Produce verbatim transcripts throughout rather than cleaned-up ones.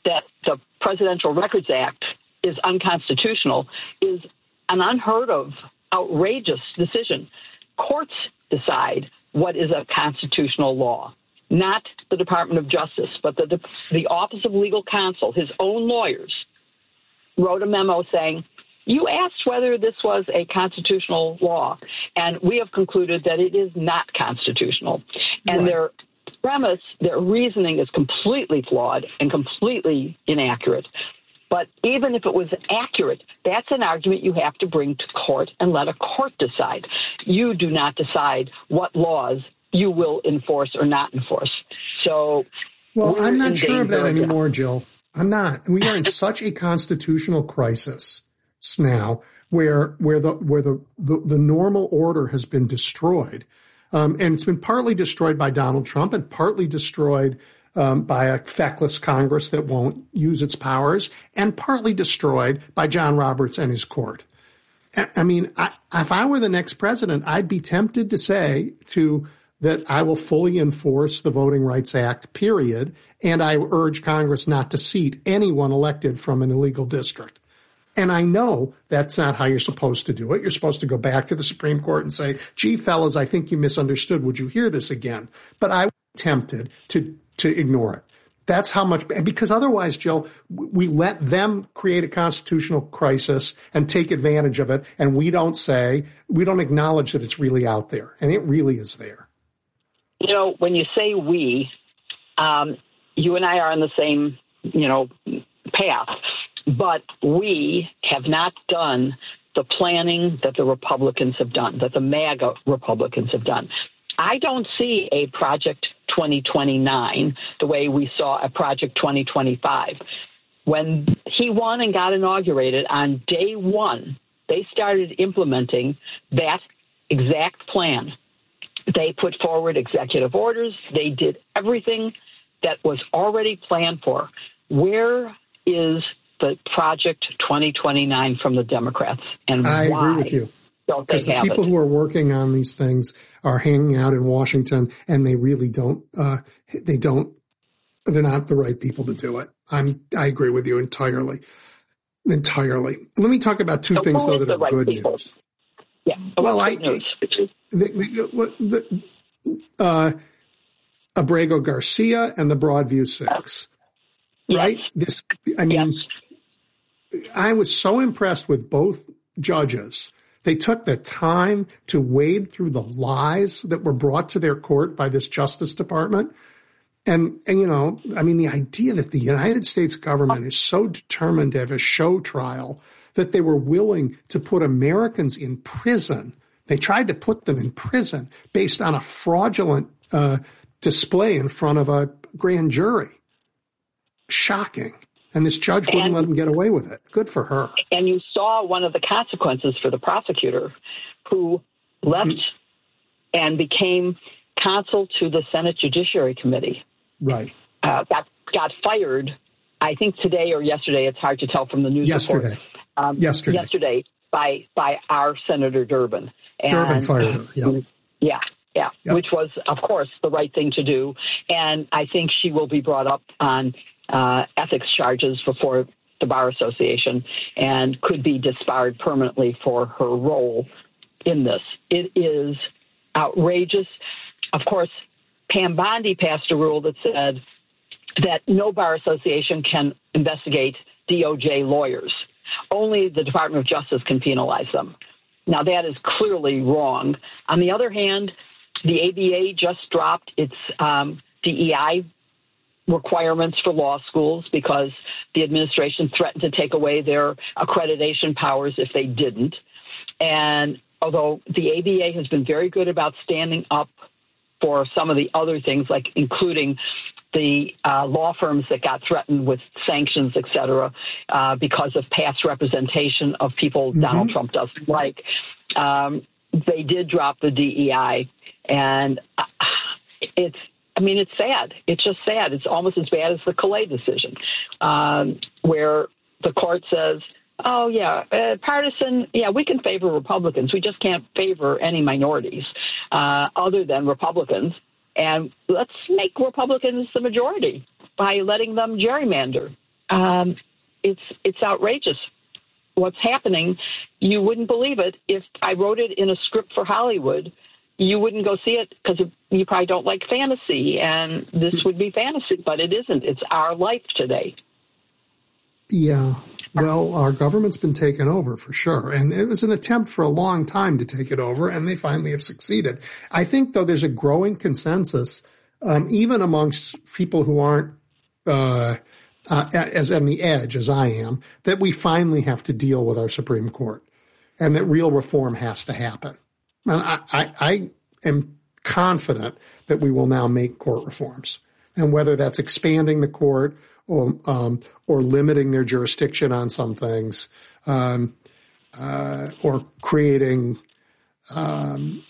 that the Presidential Records Act is unconstitutional is an unheard of, outrageous decision. Courts decide what is a constitutional law, not the Department of Justice, but the, the Office of Legal Counsel, his own lawyers, wrote a memo saying, you asked whether this was a constitutional law, and we have concluded that it is not constitutional. And right. their premise, their reasoning is completely flawed and completely inaccurate. But even if it was accurate, that's an argument you have to bring to court and let a court decide. You do not decide what laws you will enforce or not enforce. So, well, I'm not sure of that anymore, Jill. I'm not. We are in such a constitutional crisis now, where where the where the the, the normal order has been destroyed, um, and it's been partly destroyed by Donald Trump and partly destroyed um, by a feckless Congress that won't use its powers, and partly destroyed by John Roberts and his court. I mean, I, if I were the next president, I'd be tempted to say to that I will fully enforce the Voting Rights Act, period, and I urge Congress not to seat anyone elected from an illegal district. And I know that's not how you're supposed to do it. You're supposed to go back to the Supreme Court and say, gee, fellas, I think you misunderstood. Would you hear this again? But I was tempted to, to ignore it. That's how much, because otherwise, Jill, we let them create a constitutional crisis and take advantage of it. And we don't say, we don't acknowledge that it's really out there. And it really is there. You know, when you say we, um, you and I are on the same, you know, path. But we have not done the planning that the Republicans have done, that the MAGA Republicans have done. I don't see a Project twenty twenty-nine the way we saw a Project twenty twenty-five. When he won and got inaugurated, on day one, they started implementing that exact plan. They put forward executive orders. They did everything that was already planned for. Where is the Project twenty twenty-nine from the Democrats, and I why agree with you. Don't they Because the have people it? who are working on these things are hanging out in Washington, and they really don't. Uh, they don't. They're not the right people to do it. I'm. I agree with you entirely. Entirely. Let me talk about two so things though that are right good people? news. Yeah. Well, I. News? The, the, the, uh, Abrego Garcia and the Broadview Six, yes. right? This. I mean. Yes. I was so impressed with both judges. They took the time to wade through the lies that were brought to their court by this Justice Department. And, and, you know, I mean, the idea that the United States government is so determined to have a show trial that they were willing to put Americans in prison. They tried to put them in prison based on a fraudulent uh, display in front of a grand jury. Shocking. And this judge wouldn't and, let him get away with it. Good for her. And you saw one of the consequences for the prosecutor who left mm-hmm. and became counsel to the Senate Judiciary Committee. Right. Uh, got, got fired, I think today or yesterday. It's hard to tell from the news yesterday. report. Um, yesterday. Yesterday by, by our Senator Durbin. And, Durbin fired her, yeah. Yeah. Yeah, yep. Which was, of course, the right thing to do. And I think she will be brought up on Uh, ethics charges before the Bar Association and could be disbarred permanently for her role in this. It is outrageous. Of course, Pam Bondi passed a rule that said that no Bar Association can investigate D O J lawyers. Only the Department of Justice can penalize them. Now, that is clearly wrong. On the other hand, the A B A just dropped its um, D E I requirements for law schools because the administration threatened to take away their accreditation powers if they didn't. And although the A B A has been very good about standing up for some of the other things, like including the uh, law firms that got threatened with sanctions, et cetera, uh, because of past representation of people mm-hmm. Donald Trump doesn't like, um, they did drop the D E I. And uh, it's, I mean, it's sad. It's just sad. It's almost as bad as the Calais decision, um, where the court says, oh, yeah, uh, partisan, yeah, we can favor Republicans. We just can't favor any minorities uh, other than Republicans. And let's make Republicans the majority by letting them gerrymander. um, it's it's outrageous. What's happening, you wouldn't believe it. If I wrote it in a script for Hollywood, you wouldn't go see it because you probably don't like fantasy, and this would be fantasy, but it isn't. It's our life today. Yeah. Well, our government's been taken over for sure. And it was an attempt for a long time to take it over, and they finally have succeeded. I think, though, there's a growing consensus, um, even amongst people who aren't uh, uh, as on the edge as I am, that we finally have to deal with our Supreme Court and that real reform has to happen. And I, I, I am confident that we will now make court reforms. And whether that's expanding the court or um, or limiting their jurisdiction on some things, um, uh, or creating um,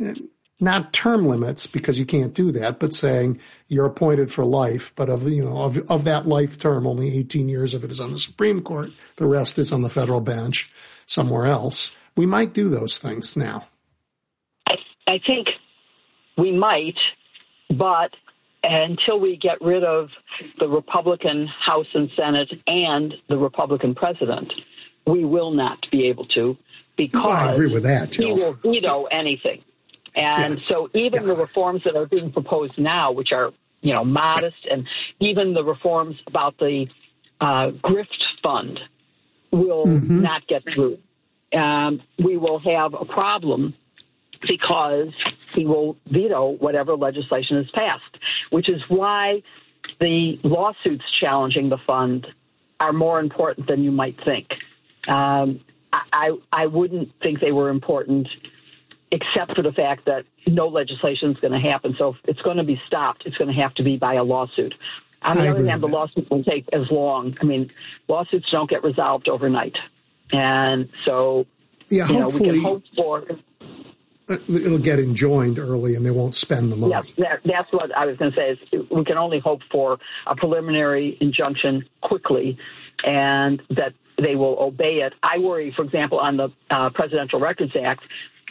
not term limits, because you can't do that, but saying you're appointed for life, but of you know of, of that life term, only eighteen years of it is on the Supreme Court, the rest is on the federal bench somewhere else. We might do those things now. I, I think we might, but until we get rid of the Republican House and Senate and the Republican president, we will not be able to, because well, I agree with that, Jill. He will veto anything. And yeah. so even yeah. the reforms that are being proposed now, which are, you know, modest, and even the reforms about the uh, grift fund will mm-hmm. not get through. Um, we will have a problem because he will veto whatever legislation is passed, which is why the lawsuits challenging the fund are more important than you might think. Um, I, I wouldn't think they were important except for the fact that no legislation is going to happen. So if it's going to be stopped, it's going to have to be by a lawsuit. On the I other hand, the lawsuit will take as long. I mean, lawsuits don't get resolved overnight. And so, yeah, you know, we hopefully can hope for... it'll get enjoined early and they won't spend the money. Yes, that, that's what I was going to say. Is we can only hope for a preliminary injunction quickly and that they will obey it. I worry, for example, on the uh, Presidential Records Act,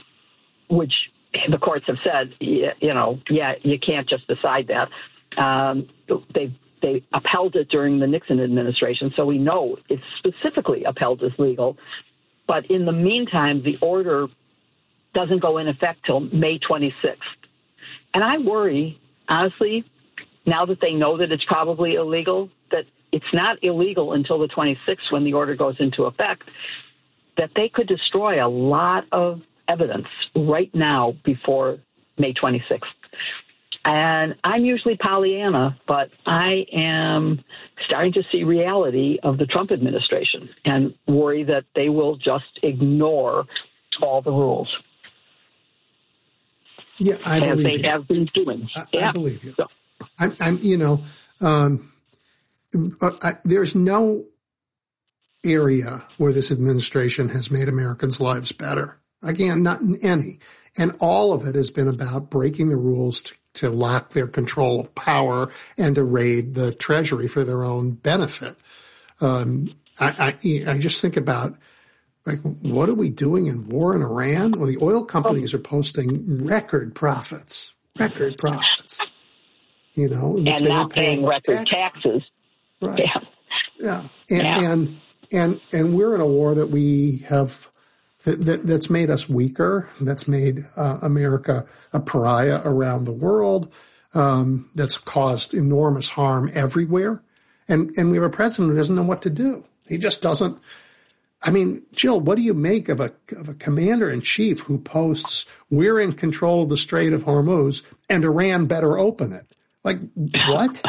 which the courts have said, you know, yeah, you can't just decide that. Um, they they upheld it during the Nixon administration, so we know it's specifically upheld as legal. But in the meantime, the order doesn't go in effect till May twenty-sixth. And I worry, honestly, now that they know that it's probably illegal, that it's not illegal until the twenty-sixth when the order goes into effect, that they could destroy a lot of evidence right now before May twenty-sixth. And I'm usually Pollyanna, but I am starting to see reality of the Trump administration and worry that they will just ignore all the rules. Yeah, I as believe they you. have been doing. I, yeah. I believe you. So. I'm, I'm, you know, um, I, there's no area where this administration has made Americans' lives better. Again, not in any. And all of it has been about breaking the rules to, to lock their control of power and to raid the Treasury for their own benefit. Um, I, I, I just think about, like, what are we doing in war in Iran? Well, the oil companies are posting record profits, record profits, you know. And not paying, paying record taxes. taxes. Right. Yeah. Yeah. And, yeah. and, and, and we're in a war that we have, that, that that's made us weaker, that's made uh, America a pariah around the world, um, that's caused enormous harm everywhere. And, and we have a president who doesn't know what to do. He just doesn't. I mean, Jill, what do you make of a of a commander-in-chief who posts, "We're in control of the Strait of Hormuz, and Iran better open it"? Like, what?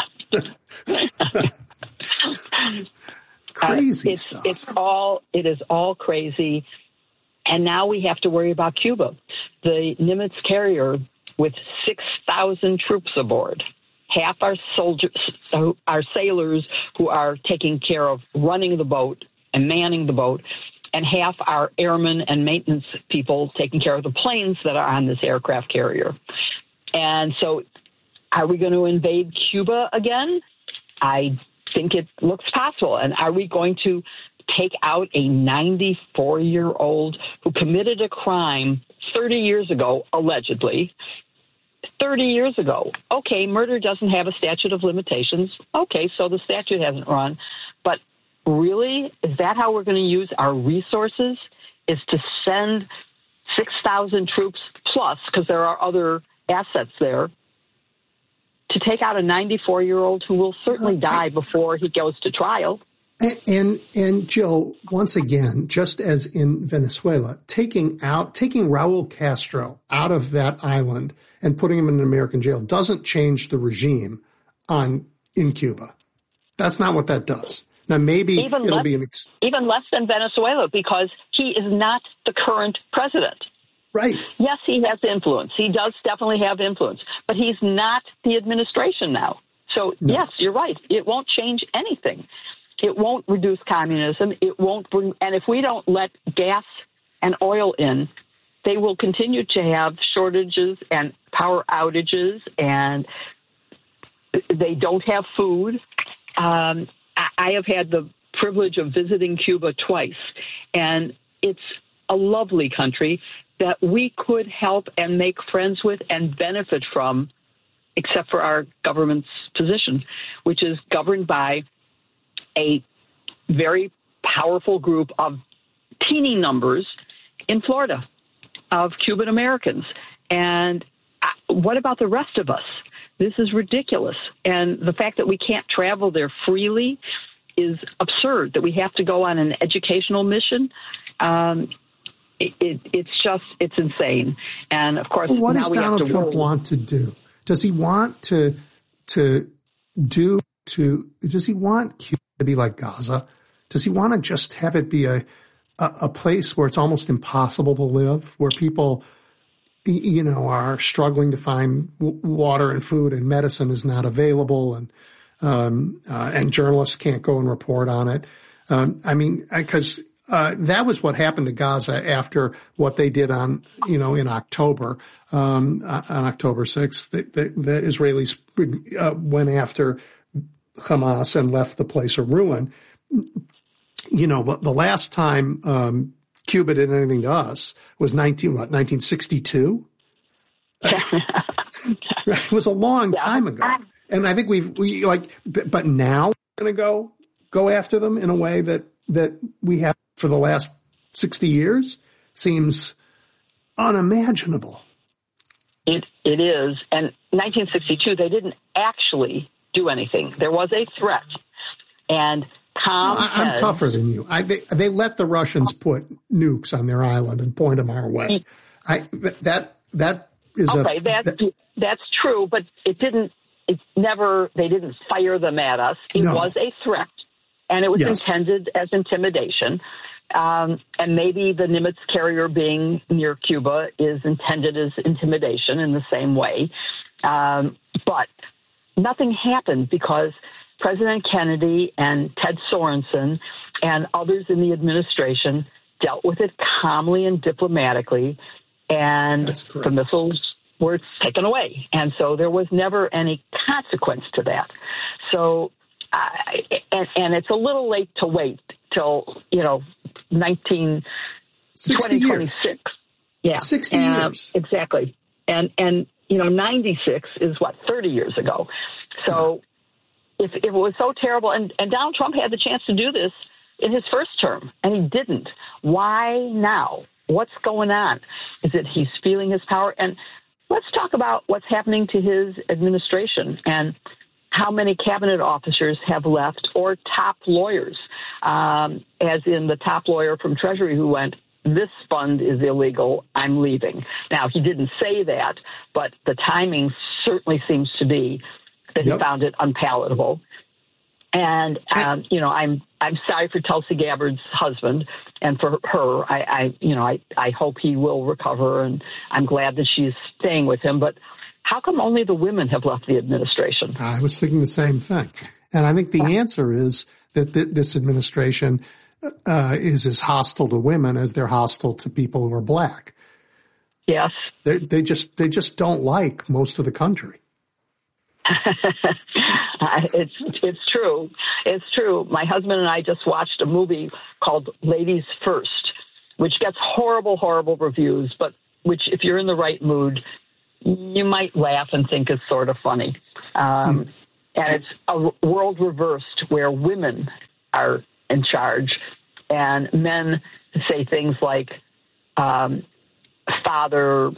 Crazy uh, it's, stuff. It's all, it is all crazy. And now we have to worry about Cuba. The Nimitz carrier with six thousand troops aboard, half our soldiers, our sailors who are taking care of running the boat and manning the boat, and half our airmen and maintenance people taking care of the planes that are on this aircraft carrier. And so are we going to invade Cuba again? I think it looks possible. And are we going to take out a ninety-four-year-old who committed a crime thirty years ago, allegedly, thirty years ago? Okay, murder doesn't have a statute of limitations. Okay, so the statute hasn't run. But really? Is that how we're going to use our resources? Is to send six thousand troops plus, because there are other assets there, to take out a ninety-four-year-old who will certainly die before he goes to trial? And, and, and Jill, once again, just as in Venezuela, taking out, taking Raul Castro out of that island and putting him in an American jail doesn't change the regime on, in Cuba. That's not what that does. Now, maybe even it'll less, be an ex- even less than Venezuela, because he is not the current president. Right. Yes, he has influence. He does definitely have influence, but he's not the administration now. So, no. Yes, you're right. It won't change anything. It won't reduce communism. It won't bring, and if we don't let gas and oil in, they will continue to have shortages and power outages, and they don't have food. Um, I have had the privilege of visiting Cuba twice, and it's a lovely country that we could help and make friends with and benefit from, except for our government's position, which is governed by a very powerful group of teeny numbers in Florida of Cuban Americans. And what about the rest of us? This is ridiculous. And the fact that we can't travel there freely is absurd, that we have to go on an educational mission. Um, it, it, it's just, it's insane. And of course, well, what now does we Donald have to Trump roll. want to do? Does he want to, to do, to, does he want Cuba to be like Gaza? Does he want to just have it be a, a, a place where it's almost impossible to live, where people, you know, are struggling to find w- water and food and medicine is not available, and um, uh, and journalists can't go and report on it? Um, I mean, because uh, that was what happened to Gaza after what they did on, you know, in October, um, on October sixth. The, the, the Israelis uh, went after Hamas and left the place a ruin. You know, the last time um, Cuba did anything to us was nineteen what nineteen sixty-two. It was a long yeah. time ago, and I think we've we like, but now we're going to go go after them in a way that that we have for the last sixty years seems unimaginable. It it is, and nineteen sixty-two they didn't actually do anything. There was a threat, and Tom. Well, I, I'm said, tougher than you. I, they, they let the Russians put nukes on their island and point them our way. I that that is okay. a, that's that, that's true, but it didn't. It never. They didn't fire them at us. It no. was a threat, and it was yes. intended as intimidation. Um, and maybe the Nimitz carrier being near Cuba is intended as intimidation in the same way. Um, but nothing happened because President Kennedy and Ted Sorensen and others in the administration dealt with it calmly and diplomatically, and the missiles were taken away. And so there was never any consequence to that. So, uh, and, and it's a little late to wait till, you know, nineteen, twenty twenty-six. Yeah. sixty and, years. Exactly. And, and, you know, ninety-six is what, thirty years ago. So yeah. if, if it was so terrible, and, and Donald Trump had the chance to do this in his first term, and he didn't. Why now? What's going on? Is it he's feeling his power? And let's talk about what's happening to his administration and how many cabinet officers have left, or top lawyers, um, as in the top lawyer from Treasury who went, this fund is illegal, I'm leaving. Now, he didn't say that, but the timing certainly seems to be that yep. he found it unpalatable. And, um, you know, I'm I'm sorry for Tulsi Gabbard's husband and for her. I, I you know, I, I hope he will recover, and I'm glad that she's staying with him. But how come only the women have left the administration? I was thinking the same thing. And I think the yeah. answer is that th- this administration uh, is as hostile to women as they're hostile to people who are black. Yes. They, they just they just don't like most of the country. it's it's true. It's true. My husband and I just watched a movie called Ladies First, which gets horrible, horrible reviews, but which, if you're in the right mood, you might laugh and think is sort of funny. Um, mm. And it's a world reversed where women are in charge, and men say things like um, father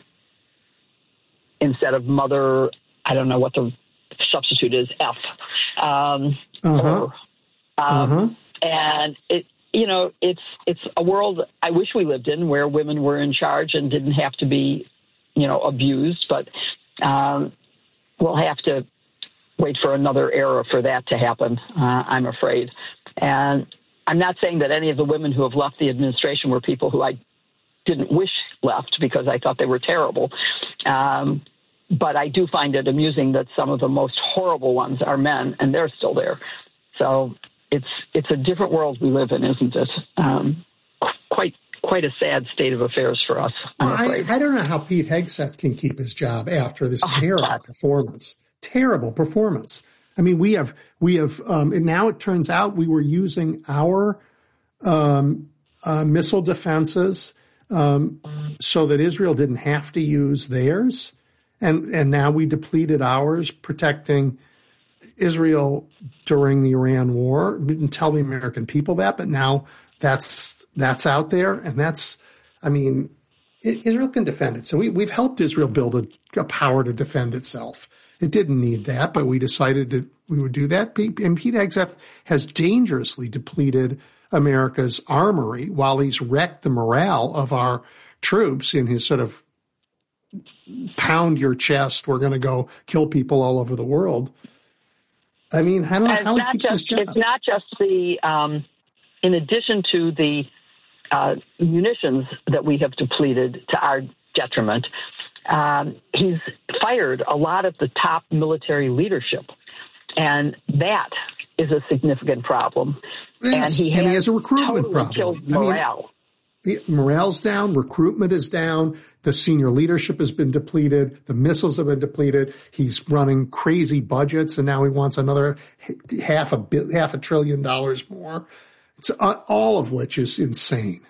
instead of mother. I don't know what the substitute is, F. Um, uh-huh. or, um, uh-huh. And it, you know, it's it's a world I wish we lived in where women were in charge and didn't have to be, you know, abused. But um, we'll have to wait for another era for that to happen, uh, I'm afraid. And I'm not saying that any of the women who have left the administration were people who I didn't wish left because I thought they were terrible. Um, but I do find it amusing that some of the most horrible ones are men, and they're still there. So it's it's a different world we live in, isn't it? Um, quite quite a sad state of affairs for us, I'm well, afraid. I, I don't know how Pete Hegseth can keep his job after this oh, terrible God. performance. Terrible performance. I mean, we have, we have, um, and now it turns out we were using our, um, uh, missile defenses, um, so that Israel didn't have to use theirs. And, and now we depleted ours protecting Israel during the Iran war. We didn't tell the American people that, but now that's, that's out there. And that's, I mean, Israel can defend it. So we, we've helped Israel build a, a power to defend itself. It didn't need that, but we decided that we would do that. And Pete Hegseth has dangerously depleted America's armory while he's wrecked the morale of our troops in his sort of pound your chest, we're going to go kill people all over the world. I mean, I don't know how he keeps his job. It's not just the, um, in addition to the uh, munitions that we have depleted to our detriment, Um, he's fired a lot of the top military leadership, and that is a significant problem. Yes, and he has, and he has a recruitment totally problem. Killed morale. I mean, morale's down, recruitment is down, the senior leadership has been depleted, the missiles have been depleted. He's running crazy budgets, and now he wants another half a half a trillion dollars more. It's uh, all of which is insane.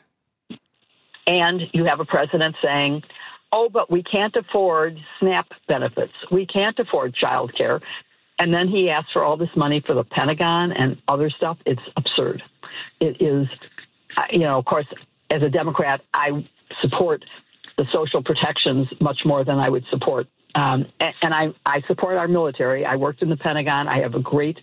And you have a president saying, oh, but we can't afford SNAP benefits. We can't afford child care. And then he asks for all this money for the Pentagon and other stuff. It's absurd. It is, you know, of course, as a Democrat, I support the social protections much more than I would support. Um, and and I, I support our military. I worked in the Pentagon. I have a great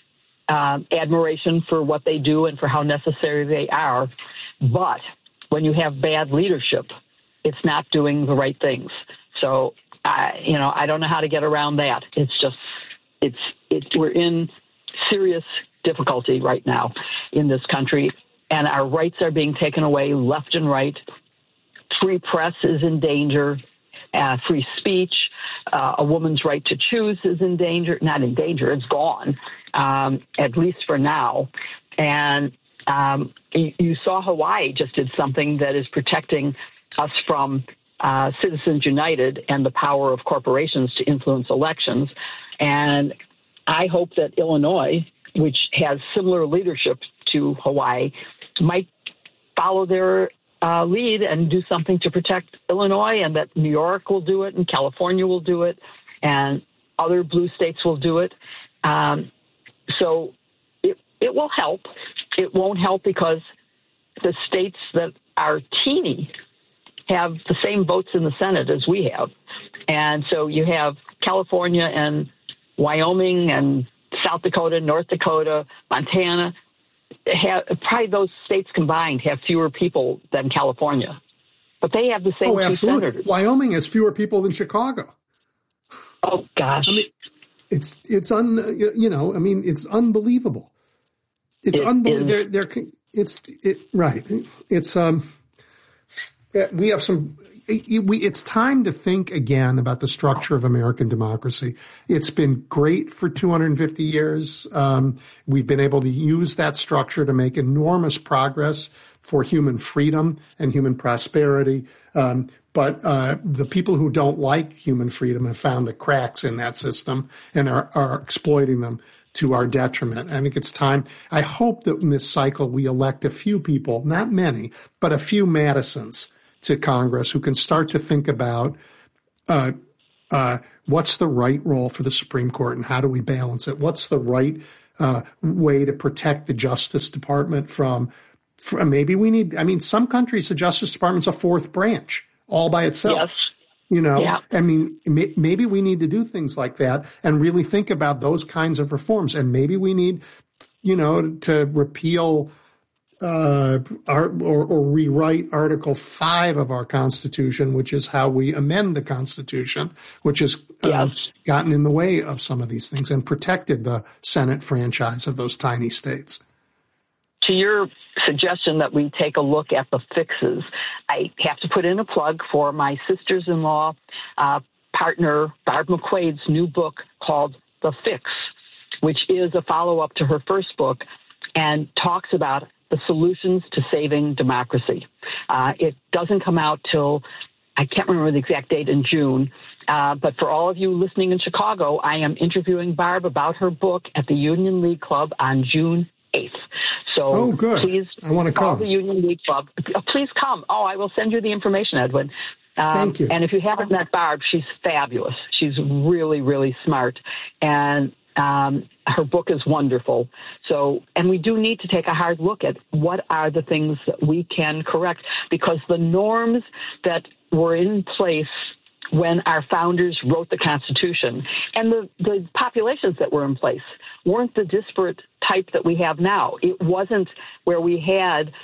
um, admiration for what they do and for how necessary they are. But when you have bad leadership, it's not doing the right things. So, I, you know, I don't know how to get around that. It's just, it's, it's, we're in serious difficulty right now in this country, and our rights are being taken away left and right. Free press is in danger. Uh, free speech, uh, a woman's right to choose is in danger. Not in danger, it's gone, um, at least for now. And um, you, you saw Hawaii just did something that is protecting us from uh, Citizens United and the power of corporations to influence elections. And I hope that Illinois, which has similar leadership to Hawaii, might follow their uh, lead and do something to protect Illinois, and that New York will do it and California will do it and other blue states will do it. Um, so it, it will help. It won't help because the states that are teeny have the same votes in the Senate as we have. And so you have California and Wyoming and South Dakota, North Dakota, Montana. Have, probably those states combined have fewer people than California. But they have the same oh, two absolutely. senators. Wyoming has fewer people than Chicago. Oh, gosh. I mean, it's, it's un, you know, I mean, it's unbelievable. It's it unbelievable. They're, they're, it's, it, right. It's, um, we have some, we, it's time to think again about the structure of American democracy. It's been great for two hundred fifty years. Um, we've been able to use that structure to make enormous progress for human freedom and human prosperity. Um, but, uh, the people who don't like human freedom have found the cracks in that system and are, are exploiting them to our detriment. I think it's time. I hope that in this cycle we elect a few people, not many, but a few Madisons to Congress who can start to think about uh, uh, what's the right role for the Supreme Court and how do we balance it? What's the right uh, way to protect the Justice Department from, from, maybe we need, I mean, some countries, the Justice Department's a fourth branch all by itself. Yes. You know, yeah. I mean, may, maybe we need to do things like that and really think about those kinds of reforms. And maybe we need, you know, to repeal uh, our, or, or rewrite Article five of our Constitution, which is how we amend the Constitution, which has uh, yes. gotten in the way of some of these things and protected the Senate franchise of those tiny states. To your suggestion that we take a look at the fixes, I have to put in a plug for my sisters-in-law uh, partner, Barb McQuaid's new book called The Fix, which is a follow-up to her first book and talks about the solutions to saving democracy. Uh, it doesn't come out till, I can't remember the exact date, in June. Uh, but for all of you listening in Chicago, I am interviewing Barb about her book at the Union League Club on June eighth. So oh, good. please I want to call come. the Union League Club. Please come. Oh, I will send you the information, Edwin. Um, Thank you. And if you haven't met Barb, she's fabulous. She's really, really smart. And um, her book is wonderful. So, and we do need to take a hard look at what are the things that we can correct, because the norms that were in place when our founders wrote the Constitution and the, the populations that were in place weren't the disparate type that we have now. It wasn't where we had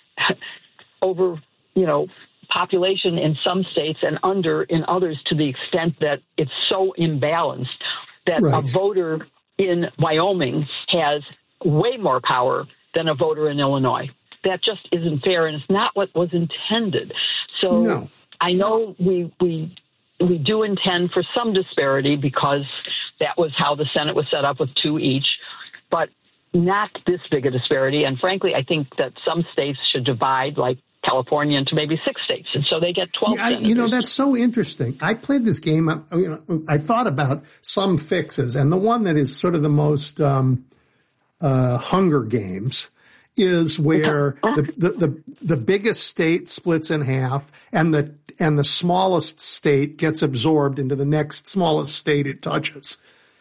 over, you know, population in some states and under in others, to the extent that it's so imbalanced that right. a voter in Wyoming has way more power than a voter in Illinois. That just isn't fair, and it's not what was intended. So no. I know we we we do intend for some disparity, because that was how the Senate was set up, with two each, but not this big a disparity. And frankly, I think that some states should divide, like California, into maybe six states, and so they get twelve. Yeah, I, you know, that's so interesting. I played this game. You know, I thought about some fixes, and the one that is sort of the most um, uh, Hunger Games is where the, the the the biggest state splits in half, and the and the smallest state gets absorbed into the next smallest state it touches.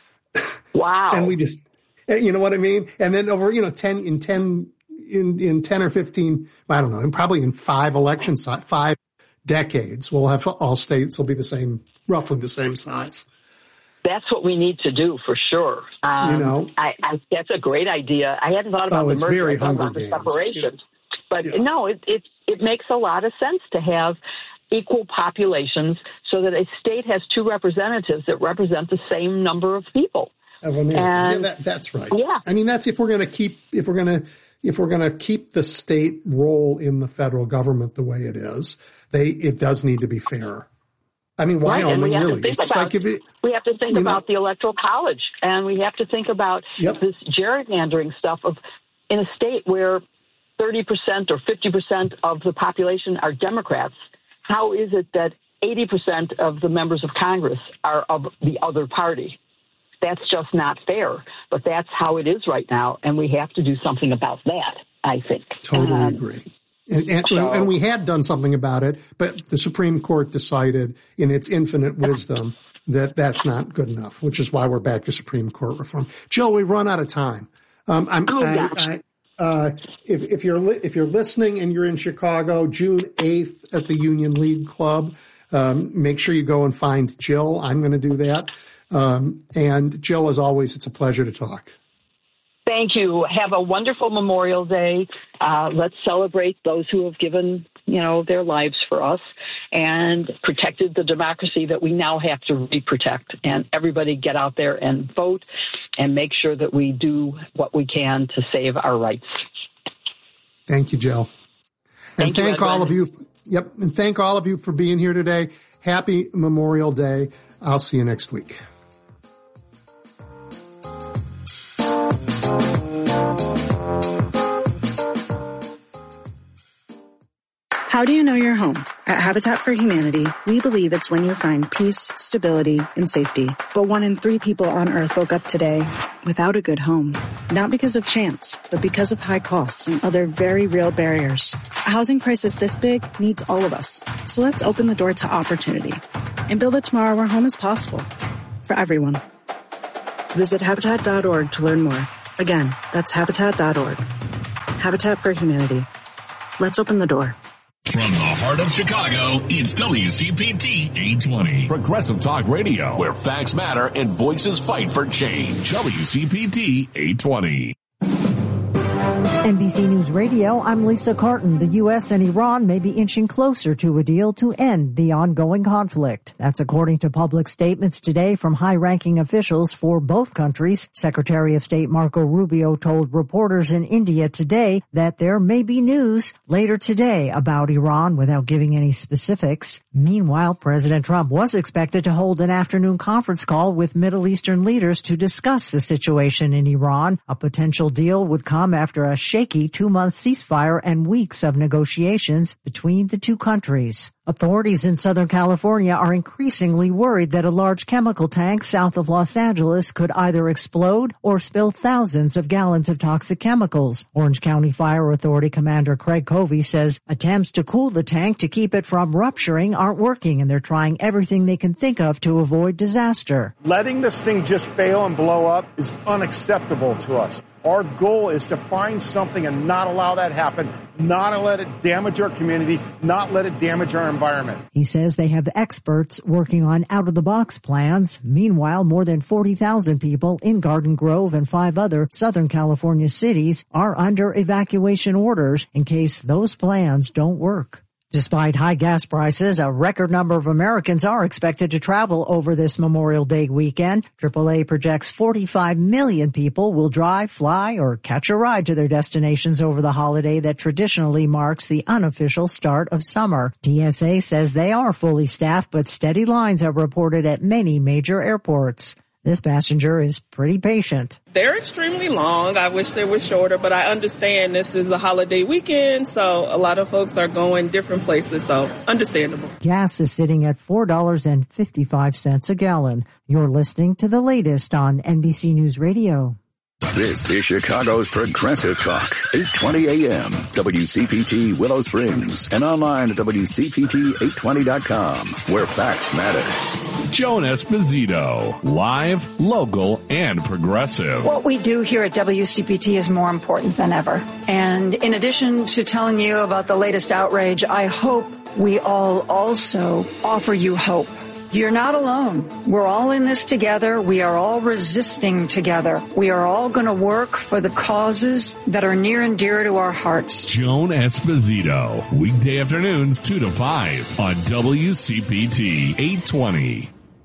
Wow! And we just, you know what I mean? And then over, you know, ten in ten. In, in ten or fifteen, I don't know, and probably in five election size, five decades, we'll have all states will be the same, roughly the same size. That's what we need to do for sure. Um, you know, I, I, that's a great idea. I hadn't thought about oh, the it's merger, very I thought Hunger about the Games. separation. Yeah. But yeah. no, it, it it makes a lot of sense to have equal populations, so that a state has two representatives that represent the same number of people. Of Americans. And, yeah, that, that's right. Yeah. I mean, that's if we're going to keep, if we're going to, if we're going to keep the state role in the federal government the way it is, they, it does need to be fair. I mean, Wyoming, right, really. It's about, like if it, we have to think about know, the Electoral College, and we have to think about yep. this gerrymandering stuff of, in a state where thirty percent or fifty percent of the population are Democrats, how is it that eighty percent of the members of Congress are of the other party? That's just not fair, but that's how it is right now, and we have to do something about that, I think. Totally um, agree. And, and, so, and we had done something about it, but the Supreme Court decided in its infinite wisdom that that's not good enough, which is why we're back to Supreme Court reform. Jill, we've run out of time. Um, I'm, oh, I, I, uh, if, if you're li- if you're listening and you're in Chicago, June eighth at the Union League Club, um, make sure you go and find Jill. I'm going to do that. Um, and Jill, as always, it's a pleasure to talk. Thank you. Have a wonderful Memorial Day. Uh, let's celebrate those who have given, you know, their lives for us and protected the democracy that we now have to re-protect. And everybody get out there and vote and make sure that we do what we can to save our rights. Thank you, Jill. And thank, thank you, all of you. Yep. And thank all of you for being here today. Happy Memorial Day. I'll see you next week. How do you know you're home? At Habitat for Humanity, we believe it's when you find peace, stability, and safety. But one in three people on Earth woke up today without a good home. Not because of chance, but because of high costs and other very real barriers. A housing crisis this big needs all of us. So let's open the door to opportunity and build a tomorrow where home is possible for everyone. Visit Habitat dot org to learn more. Again, that's habitat dot org. Habitat for Humanity. Let's open the door. From the heart of Chicago, it's W C P T eight twenty. Progressive Talk Radio, where facts matter and voices fight for change. W C P T eight twenty. N B C News Radio, I'm Lisa Carton. The U S and Iran may be inching closer to a deal to end the ongoing conflict. That's according to public statements today from high-ranking officials for both countries. Secretary of State Marco Rubio told reporters in India today that there may be news later today about Iran without giving any specifics. Meanwhile, President Trump was expected to hold an afternoon conference call with Middle Eastern leaders to discuss the situation in Iran. A potential deal would come after a shaky two-month ceasefire and weeks of negotiations between the two countries. Authorities in Southern California are increasingly worried that a large chemical tank south of Los Angeles could either explode or spill thousands of gallons of toxic chemicals. Orange County Fire Authority Commander Craig Covey says attempts to cool the tank to keep it from rupturing aren't working, and they're trying everything they can think of to avoid disaster. Letting this thing just fail and blow up is unacceptable to us. Our goal is to find something and not allow that happen, not let it damage our community, not let it damage our environment. He says they have experts working on out-of-the-box plans. Meanwhile, more than forty thousand people in Garden Grove and five other Southern California cities are under evacuation orders in case those plans don't work. Despite high gas prices, a record number of Americans are expected to travel over this Memorial Day weekend. triple A projects forty-five million people will drive, fly, or catch a ride to their destinations over the holiday that traditionally marks the unofficial start of summer. T S A says they are fully staffed, but steady lines are reported at many major airports. This passenger is pretty patient. They're extremely long. I wish they were shorter, but I understand this is a holiday weekend, so a lot of folks are going different places, so understandable. Gas is sitting at four dollars and fifty-five cents a gallon. You're listening to the latest on N B C News Radio. This is Chicago's Progressive Talk, eight twenty A M, W C P T Willow Springs, and online at W C P T eight twenty dot com, where facts matter. Joan Esposito, live, local, and progressive. What we do here at W C P T is more important than ever. And in addition to telling you about the latest outrage, I hope we all also offer you hope. You're not alone. We're all in this together. We are all resisting together. We are all going to work for the causes that are near and dear to our hearts. Joan Esposito, weekday afternoons two to five on W C P T eight twenty.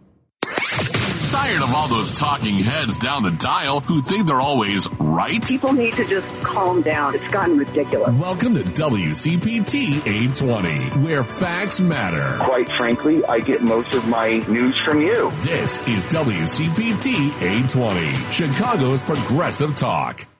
Tired of all those talking heads down the dial who think they're always right? People need to just calm down. It's gotten ridiculous. Welcome to W C P T eight twenty, where facts matter. Quite frankly, I get most of my news from you. This is W C P T eight twenty, Chicago's Progressive Talk.